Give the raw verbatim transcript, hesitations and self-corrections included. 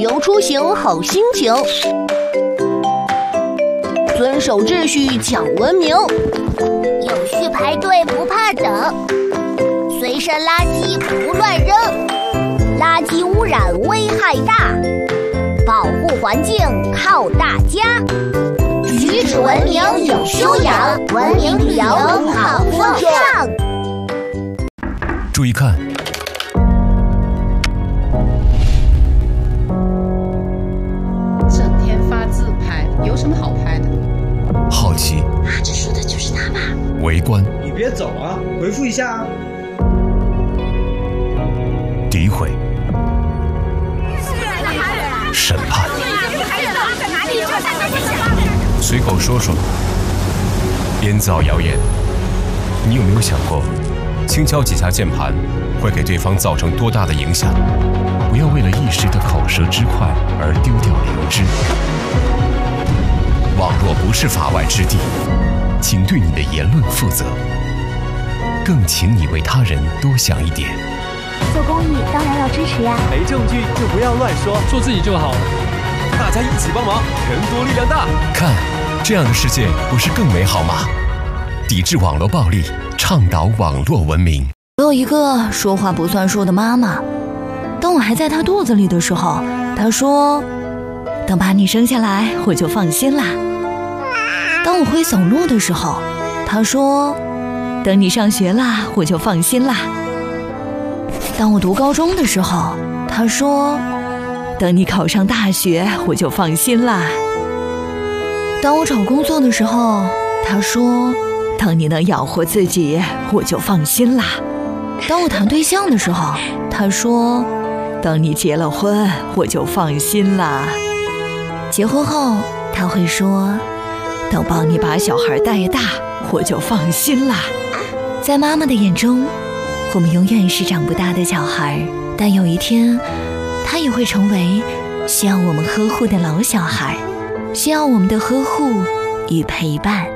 由出行好心情，遵守秩序讲文明， 有序排队不怕等，随身垃圾不乱扔，垃圾污染危害大，保护环境靠大家。举止文明有修养，文明旅游好风尚。 注意看， 整天发自拍，有什么好拍的？ 好奇， 啊，这说的就是他吧？ 围观， 你别走啊，回复一下啊。 诋毁，审判，随口说说，编造谣言。你有没有想过，轻敲几下键盘会给对方造成多大的影响？不要为了一时的口舌之快而丢掉良知。网络不是法外之地，请对你的言论负责，更请你为他人多想一点。 做公益当然要支持呀， 没证据就不要乱说， 做自己就好了。 大家一起帮忙，人多力量大。 看，这样的世界不是更美好吗？抵制网络暴力，倡导网络文明。 我有一个说话不算数的妈妈，当我还在她肚子里的时候，她说：“等把你生下来，我就放心啦。”当我会走路的时候，她说：“等你上学啦，我就放心啦。”当我读高中的时候，她说：“等你考上大学，我就放心啦。”当我找工作的时候，她说：“等你能养活自己，我就放心啦。”当我谈对象的时候，她说：“等你结了婚，我就放心啦。”结婚后，她会说：“等帮你把小孩带大，我就放心啦。”在妈妈的眼中，我们永远是长不大的小孩，但有一天，她也会成为需要我们呵护的老小孩，需要我们的呵护与陪伴。